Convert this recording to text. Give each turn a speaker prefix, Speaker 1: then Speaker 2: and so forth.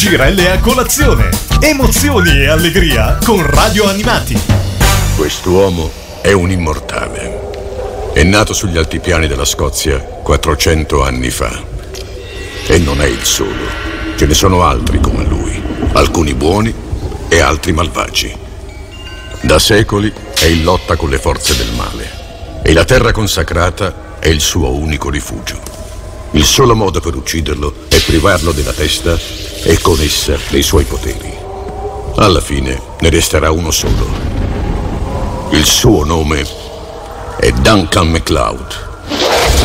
Speaker 1: Girelle a colazione. Emozioni e allegria con Radio Animati.
Speaker 2: Quest'uomo è un immortale. È nato sugli altipiani della Scozia 400 anni fa. E non è il solo. Ce ne sono altri come lui. Alcuni buoni e altri malvagi. Da secoli è in lotta con le forze del male. E la terra consacrata è il suo unico rifugio. Il solo modo per ucciderlo è privarlo della testa e con essa dei suoi poteri. Alla fine ne resterà uno solo. Il suo nome è Duncan MacLeod.